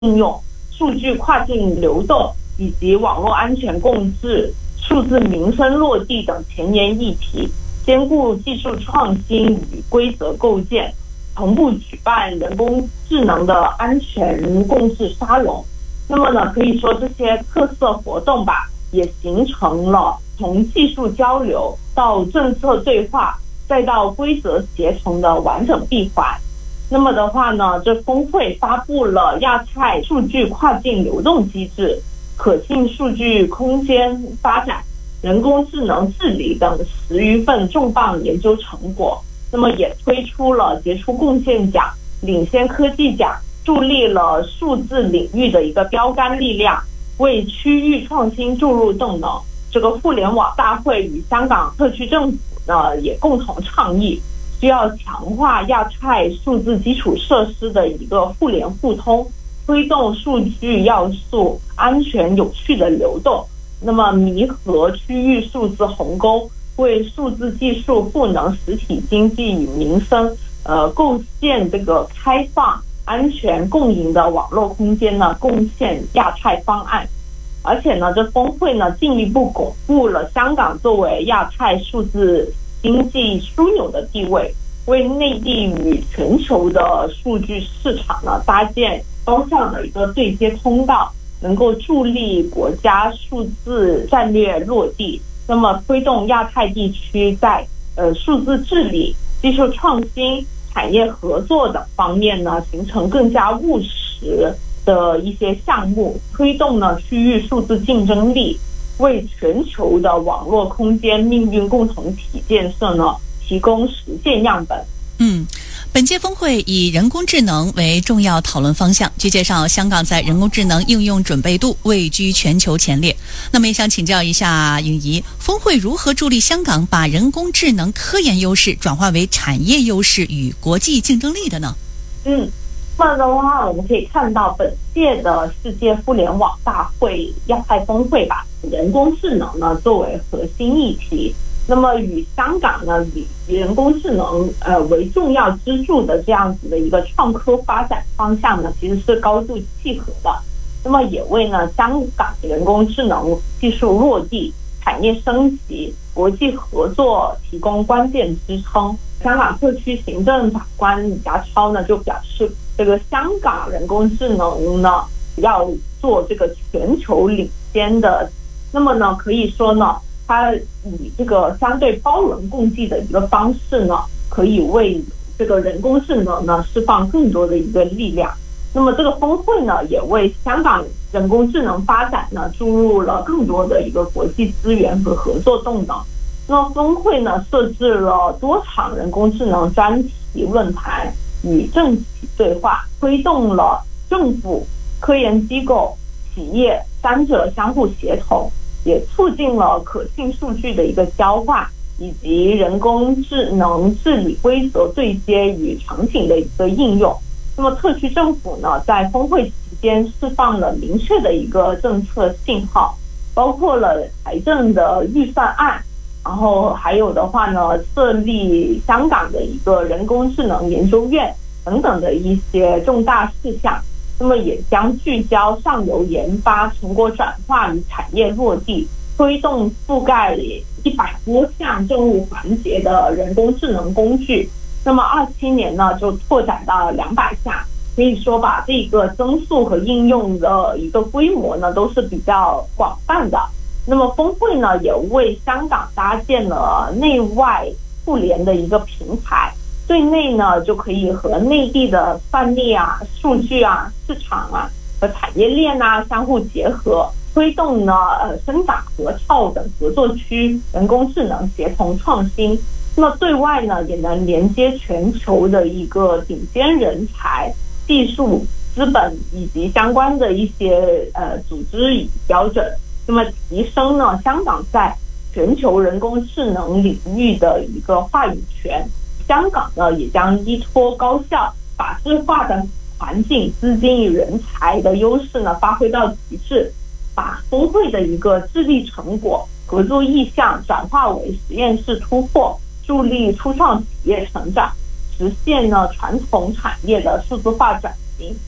应用、数据跨境流动以及网络安全共治、数字民生落地等前沿议题，兼顾技术创新与规则构建，同步举办人工智能的安全共治沙龙。那么呢，可以说这些特色活动吧，也形成了从技术交流到政策对话，再到规则协同的完整闭环。那么的话呢，这峰会发布了亚太数据跨境流动机制、可信数据空间发展、人工智能治理等10余份重磅研究成果。那么也推出了杰出贡献奖、领先科技奖，助力了数字领域的一个标杆力量，为区域创新注入动能。这个互联网大会与香港特区政府呢也共同倡议，需要强化亚太数字基础设施的一个互联互通，推动数据要素安全有序的流动，那么弥合区域数字鸿沟，为数字技术赋能实体经济与民生，构建这个开放、安全、共赢的网络空间呢，贡献亚太方案。而且呢，这峰会呢进一步巩固了香港作为亚太数字经济枢纽的地位，为内地与全球的数据市场呢搭建高效的一个对接通道，能够助力国家数字战略落地，那么推动亚太地区在数字治理、技术创新、产业合作等方面呢形成更加务实的一些项目，推动呢区域数字竞争力，为全球的网络空间命运共同体建设呢提供实践样本。 本届峰会以人工智能为重要讨论方向。据介绍，香港在人工智能应用准备度位居全球前列。那么也想请教一下允怡，峰会如何助力香港把人工智能科研优势转化为产业优势与国际竞争力的呢？ 那么的话，我们可以看到本届的世界互联网大会亚太峰会吧，人工智能呢作为核心议题。那么与香港呢以人工智能为重要支柱的这样子的一个创科发展方向呢，其实是高度契合的。那么也为呢香港人工智能技术落地、产业升级、国际合作提供关键支撑。香港特区行政长官李家超呢就表示，这个香港人工智能呢要做这个全球领先的。那么呢可以说呢，它以这个相对包容共济的一个方式呢，可以为这个人工智能呢释放更多的一个力量。那么这个峰会呢，也为香港人工智能发展呢注入了更多的一个国际资源和合作动能。那么峰会呢设置了多场人工智能专题论坛与政企对话，推动了政府、科研机构、企业三者相互协同，也促进了可信数据的一个交换，以及人工智能治理规则对接与场景的一个应用。那么特区政府呢，在峰会期间释放了明确的一个政策信号，包括了财政的预算案，然后还有的话呢，设立香港的一个人工智能研究院等等的一些重大事项。那么也将聚焦上游研发、成果转化与产业落地，推动覆盖100多项政务环节的人工智能工具。那么27年呢，就拓展到200项，可以说把这个增速和应用的一个规模呢，都是比较广泛的。那么峰会呢，也为香港搭建了内外互联的一个平台。对内呢，就可以和内地的范例啊、数据啊、市场啊和产业链啊相互结合，推动呢深港合套等合作区人工智能协同创新。那么对外呢，也能连接全球的一个顶尖人才、技术、资本以及相关的一些组织与标准，那么提升呢香港在全球人工智能领域的一个话语权。香港呢，也将依托高效、法治化的环境、资金与人才的优势呢，发挥到极致，把峰会的一个智力成果、合作意向转化为实验室突破，助力初创企业成长，实现呢传统产业的数字化转型，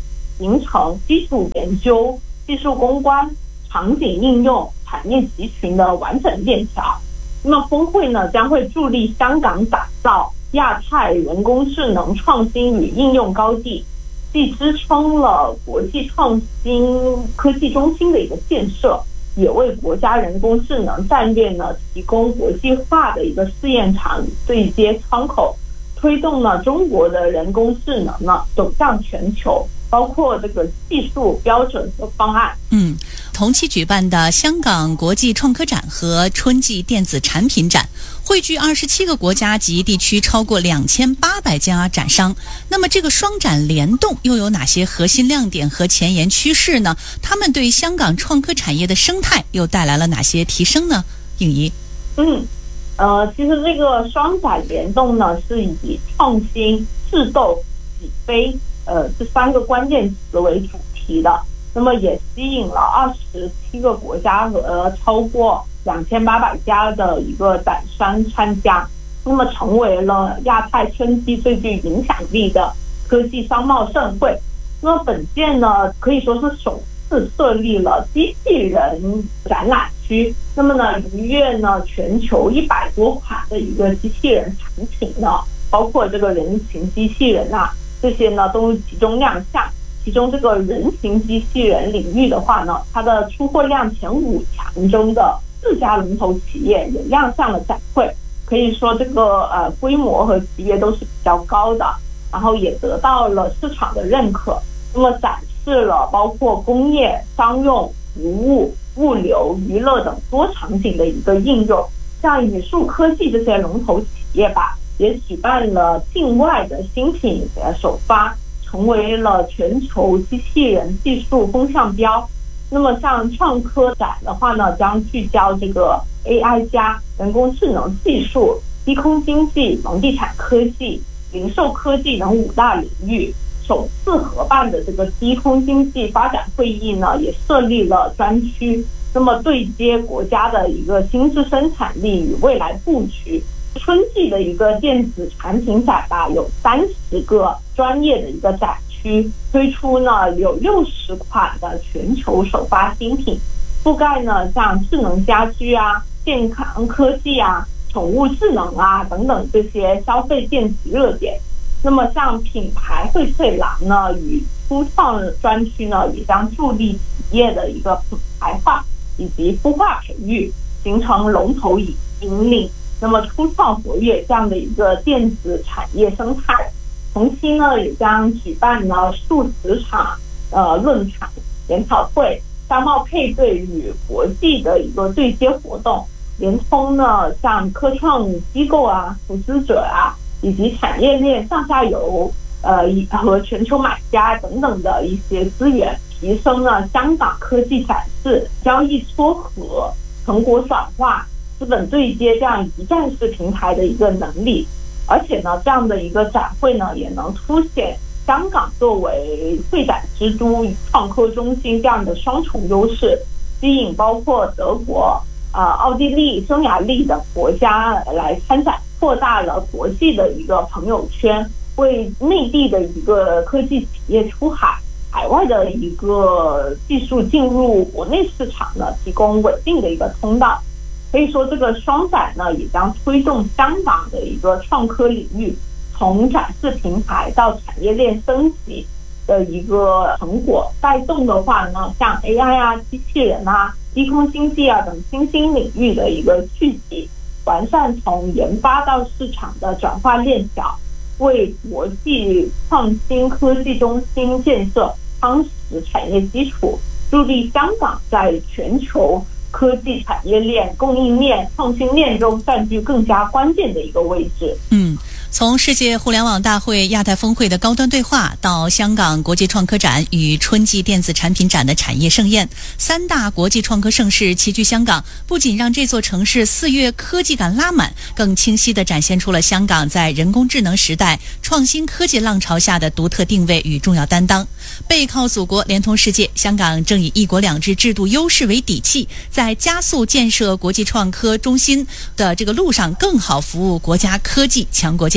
形成基础研究、技术攻关、场景应用、产业集群的完整链条。那么峰会呢，将会助力香港打造亚太人工智能创新与应用高地，既支撑了国际创新科技中心的一个建设，也为国家人工智能战略呢提供国际化的一个试验场与对接窗口，推动了中国的人工智能呢走向全球，包括这个技术标准和方案。 同期举办的香港国际创科展和春季电子产品展，汇聚27个国家及地区超过2800家展商。那么这个双展联动又有哪些核心亮点和前沿趋势呢？他们对香港创科产业的生态又带来了哪些提升呢？颖怡。 其实这个双展联动呢，是以创新、智斗、起飞这3个关键词为主题的。那么也吸引了27个国家和超过2800家的一个展商参加，那么成为了亚太春季最具影响力的科技商贸盛会。那么本届呢，可以说是首次设立了机器人展览区。那么呢，一跃呢全球100多款的一个机器人产品呢，包括这个人形机器人这些呢都集中亮相。其中这个人形机器人领域的话呢，它的出货量前5强中的4家龙头企业也亮相了展会，可以说这个规模和级别都是比较高的，然后也得到了市场的认可。那么展示了包括工业、商用、服务、物流、娱乐等多场景的一个应用。像宇树科技这些龙头企业吧，也举办了境外的新品首发，成为了全球机器人技术风向标。那么像创科展的话呢，将聚焦这个 AI 加、人工智能技术、低空经济、房地产科技、零售科技等5大领域。首次合办的这个低空经济发展会议呢，也设立了专区，那么对接国家的一个新质生产力与未来布局。春季的一个电子产品展吧，有30个专业的一个展区，推出呢有60款的全球首发新品，覆盖呢像智能家居健康科技宠物智能等等这些消费电子热点。那么像品牌荟萃廊呢与初创专区呢，也将助力企业的一个品牌化以及孵化培育，形成龙头引领。那么初创活跃这样的一个电子产业生态。同期呢，也将举办了数十场论坛、研讨会、商贸配对与国际的一个对接活动，连通呢像科创机构投资者以及产业链上下游和全球买家等等的一些资源，提升了香港科技展示、交易撮合、成果转化、资本对接这样一站式平台的一个能力。而且呢，这样的一个展会呢，也能凸显香港作为会展之都、创科中心这样的双重优势，吸引包括德国、奥地利、匈牙利等国家来参展，扩大了国际的一个朋友圈，为内地的一个科技企业出海外的一个技术进入国内市场呢，提供稳定的一个通道。可以说这个双展呢，也将推动香港的一个创科领域从展示平台到产业链升级的一个成果。带动的话呢，像 AI 机器人低空经济等新兴领域的一个聚集，完善从研发到市场的转化链条，为国际创新科技中心建设夯实产业基础，助力香港在全球科技产业链、供应链、创新链中占据更加关键的一个位置。 从世界互联网大会、亚太峰会的高端对话，到香港国际创科展与春季电子产品展的产业盛宴，3大国际创科盛事齐聚香港，不仅让这座城市4月科技感拉满，更清晰地展现出了香港在人工智能时代、创新科技浪潮下的独特定位与重要担当。背靠祖国，连通世界，香港正以1国2制制度优势为底气，在加速建设国际创科中心的这个路上，更好服务国家科技强国建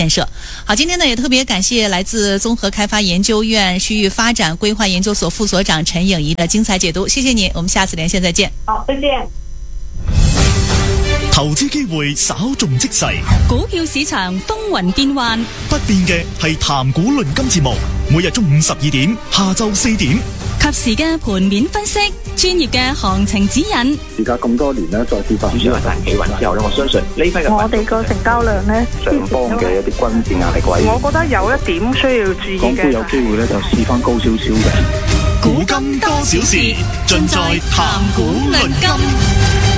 建设。好，今天呢也特别感谢来自综合开发研究院区域发展规划研究所副所长陈颖仪的精彩解读，谢谢你，我们下次连线再见。 好，再见。 投資機會稍縱即逝， 股票市場風雲變幻， 不變嘅係談股論金節目，每日中午12點，下晝4點， 及時嘅盤面分析，專業嘅行情指引。 而家咁多年咧，再跌翻， 主要係大企穩之後咧，我相信呢批嘅我哋個成交量咧， 上方嘅一啲均線壓力位， 我覺得有一點需要注意嘅。 港股有機會咧就試翻高少少嘅。 古今多少事，盡在談股論金。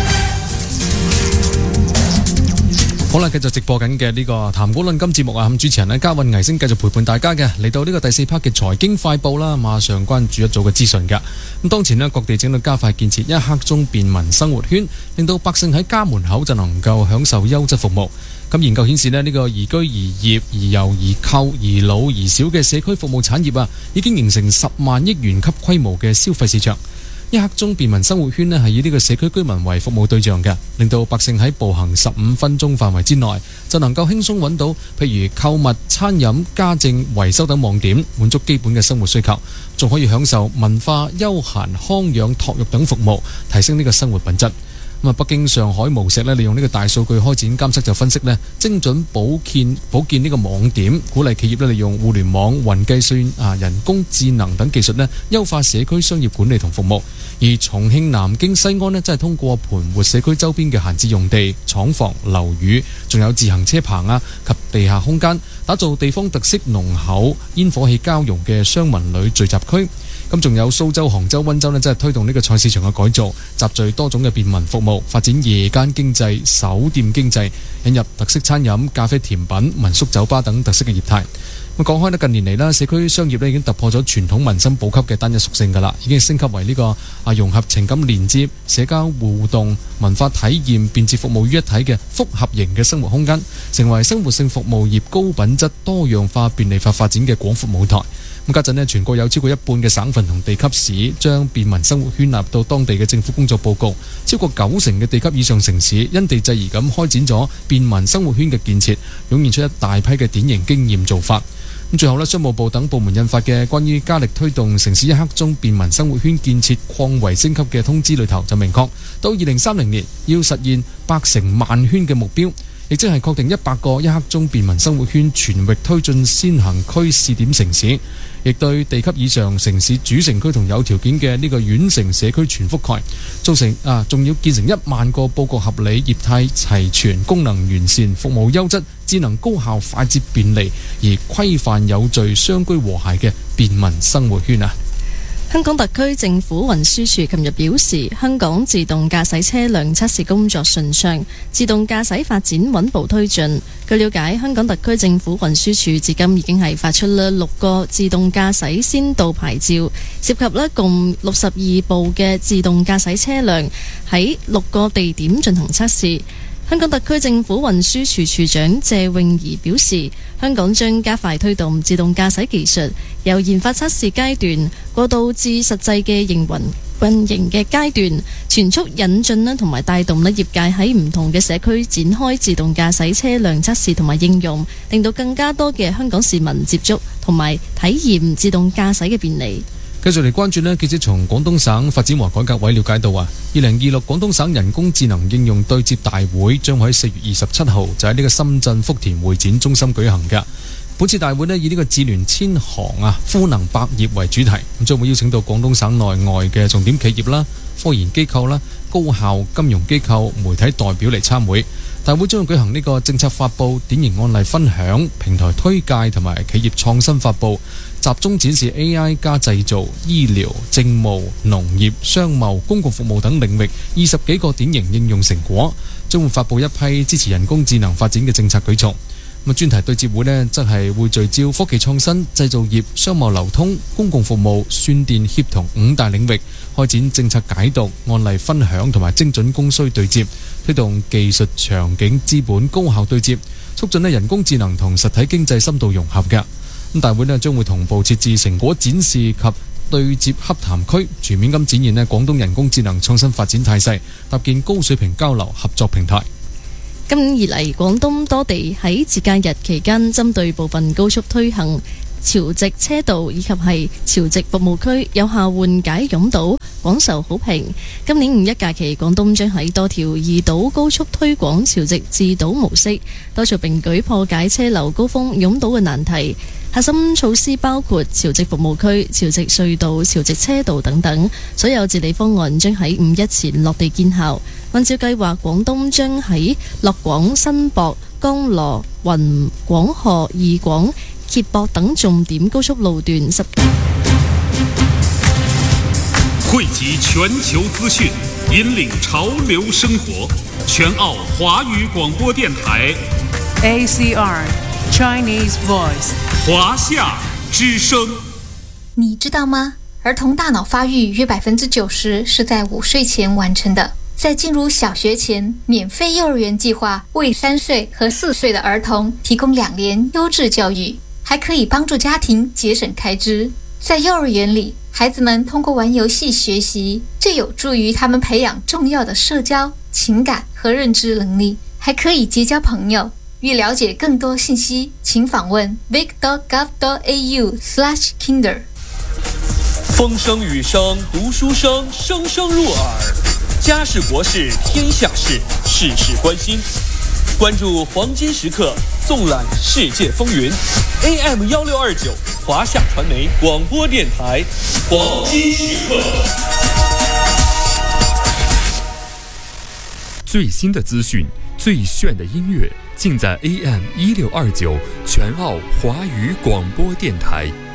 好啦，繼續直播緊嘅呢個談股論金節目啊，咁主持人呢，嘉韻倪星繼續陪伴大家嘅，嚟到呢個第4 part 嘅財經快報啦，馬上關注一組嘅資訊㗎。咁當前呢，各地正在加快建設一刻鐘便民生活圈，令到百姓喺家門口就能夠享受優質服務。咁研究顯示呢，呢個宜居宜業宜遊宜購宜老宜少嘅社區服務產業啊，已經形成10萬億元級規模嘅消費市場。一刻鐘便民生活圈呢係以呢個社區居民為服務對象嘅，令到百姓喺步行15分鐘範圍之內就能夠輕鬆揾到譬如購物、餐飲、家政、維修等網點，滿足基本嘅生活需求，仲可以享受文化、休閒、康養、托育等服務，提升呢個生活品質。咁啊，北京、上海、無錫利用呢個大數據開展監測就分析精準保建呢個網點，鼓勵企業利用互聯網、雲計算、人工智能等技術優化社區商業管理同服務。而重慶、南京、西安真係通過盤活社區周邊嘅閒置用地、廠房、樓宇，仲有自行車棚及地下空間，打造地方特色濃厚煙火氣交融嘅商民旅聚集區。咁仲有蘇州、杭州、溫州真係推動呢個菜市場嘅改造，集聚多種嘅便民服務，發展夜間經濟、手店經濟，引入特色餐飲、咖啡甜品、民宿酒吧等特色嘅業態。咁講開近年嚟啦，社區商業已經突破咗傳統民生補給嘅單一屬性㗎啦，已經升級為呢個融合情感連接、社交互動、文化體驗、便捷服務於一體嘅複合型嘅生活空間，成為生活性服務業高品質、多樣化、便利化發展嘅廣闊舞台。咁家陣全國有超過一半嘅省份同地級市將便民生活圈納入到當地嘅政府工作報告，超過90%嘅地級以上城市因地制宜咁開展咗便民生活圈嘅建設，湧現出一大批嘅典型經驗做法。咁最後商務部等部門印發嘅關於加力推動城市一刻鐘便民生活圈建設擴圍升級嘅通知裏頭就明確，到2030年要實現100城萬圈嘅目標，亦即係確定100個一刻鐘便民生活圈全域推進先行區試點城市，亦對地級以上城市主城區同有條件嘅呢個縣城社區全覆蓋，仲要建成1萬個佈局合理、業態齊全、功能完善、服務優質、智能高效、快捷便利而規範有序、相居和諧嘅便民生活圈啊！ 香港特區政府運輸署琴日表示，香港自動駕駛車輛測試工作順暢，自動駕駛發展穩步推進。據了解，香港特區政府運輸署至今已經係發出了6個自動駕駛先導牌照，涉及共62部嘅自動駕駛車輛喺6個地點進行測試。香港特區政府運輸署署長謝永儀表示，香港將加快推動自動駕駛技術由研發測試階段過渡至實際嘅運營嘅階段，全速引進同埋帶動業界喺唔同嘅社區展開自動駕駛車輛測試同埋應用，令到更加多嘅香港市民接觸同埋體驗自動駕駛嘅便利。 繼續嚟關注記者從廣東省發展和改革委了解到2026廣東省人工智能應用對接大會將喺4月27號就喺呢個深圳福田會展中心舉行嘅。本次大會以呢個智聯千行賦能百業為主題，咁將會邀請到廣東省內外嘅重點企業啦、科研機構啦、高校、金融機構、媒體代表嚟參會。大會將會舉行呢個政策發佈、典型案例分享、平台推介同埋企業創新發佈，集中展示 AI 加製造、醫療、政務、農業、商貿、公共服務等領域20幾個典型應用成果，將會發佈一批支持人工智能發展嘅政策舉措。咁專題對接會則係會聚焦科技創新、製造業、商貿流通、公共服務、算電協同5大領域，開展政策解讀、案例分享同埋精準供需對接，推動技術場景資本高效對接，促進人工智能同實體經濟深度融合嘅。咁大會將會同步設置成果展示及對接洽談區，全面咁展現廣東人工智能創新發展態勢，搭建高水平交流合作平台。 今年以嚟，廣東多地喺節假日期間針對部分高速推行潮汐車道以及係潮汐服務區，有效緩解擁堵，廣受好評。今年五一假期，廣東將喺多條移島高速推廣潮汐自島模式，多做並舉破解車流高峰擁堵嘅難題。核心措施包括潮汐服務區、潮汐隧道、潮汐車道等等，所有治理方案將喺五一前落地見效。按照計劃，廣東將喺樂廣、新博、江羅、雲廣河、義廣、揭博等重點高速路段匯集全球資訊，引領潮流生活。全澳華語廣播電台 ACR Chinese Voice 華夏之聲。 你知道嗎？兒童大腦發育約90%是在5歲前完成的。在進入小學前，免費幼兒園計劃為3歲和4歲的兒童提供2年優質教育，還可以幫助家庭節省開支。在幼兒園裡，孩子們通過玩遊戲學習，這有助於他們培養重要的社交、情感和認知能力，還可以結交朋友。欲了解更多信息，請訪問 vic.gov.au/kinder。 風聲雨聲讀書聲，聲聲入耳。家事國事天下事，事事關心。關注黃金時刻，縱覽世界風雲。AM1629華夏傳媒廣播電台，黃金時刻。 最新的資訊，最炫的音樂，盡在AM1629全澳華語廣播電台。